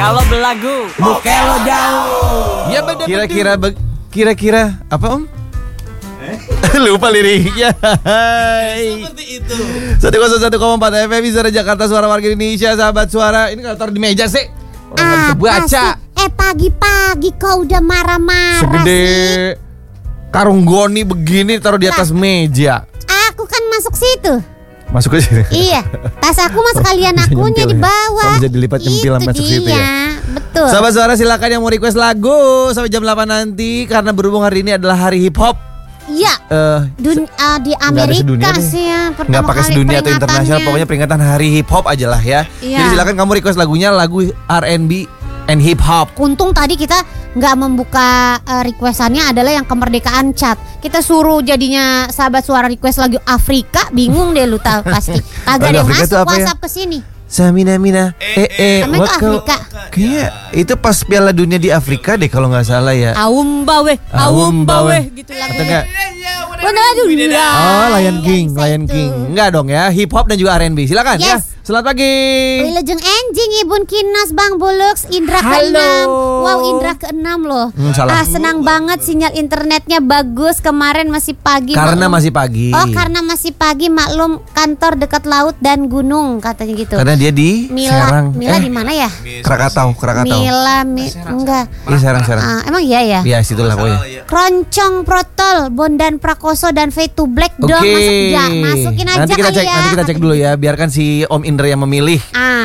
Kalau belagu, muka lo jauh. Ya bener. Kira-kira apa Om? Lupa liriknya. Seperti itu. 101,4 FM Suara Jakarta, suara warga Indonesia, sahabat suara. Ini kalau taruh di meja sih. Orang nggak bisa baca. Pagi-pagi kau udah marah-marah Segede sih. karung goni begini taruh di atas meja. Aku kan masuk situ. Masuk aja. Iya, tas aku mah sekalian Bisa akunya nyempil di ya? bawah. Oh, bisa dilipat nyempil Itu masuk situ ya? Betul. Sahabat suara silakan yang mau request lagu sampai jam 8 nanti. Karena berhubung hari ini adalah hari hip hop. Iya. Di Nggak ada Amerika sedunia deh. sih ya. Nggak pakai sedunia atau internasional, pokoknya peringatan hari hip hop aja lah ya. Iya. Jadi silakan kamu request lagunya lagu R&B and hip hop. Untung tadi kita nggak membuka requestannya adalah yang kemerdekaan chat. Kita suruh jadinya sahabat suara request lagu Afrika, bingung deh lu tahu pasti. Kagak ada yang Afrika masuk tuh apa ya? WhatsApp ke sini. Samina Emang itu Afrika? Kayak itu pas Piala Dunia di Afrika deh kalau nggak salah ya. Aum bawe gitu lagu. Atau enggak? Aduh, Oh, Lion King. Enggak dong ya, hip hop dan juga R&B. Silakan ya. Yes. Selamat pagi. Wilujeng enjing Ibun Kinas Bang Bulux Indra ke-6. Wow, Indra ke-6 loh. Salah. Senang banget sinyal internetnya bagus. Kemarin masih pagi. Karena maklum. masih pagi. Oh, karena masih pagi, maklum kantor dekat laut dan gunung katanya gitu. Karena dia di Serang. Mila di mana ya? Krakatau. Enggak. Iya, Serang. Emang iya ya? Ya, situlah pokoknya. Kroncong Protol, Bondan Prakoso dan Fade to Black dong. Oke. Masukin aja Nanti kita kali cek, ya. nanti kita cek dulu ya. Biarkan si Om Indra yang memilih.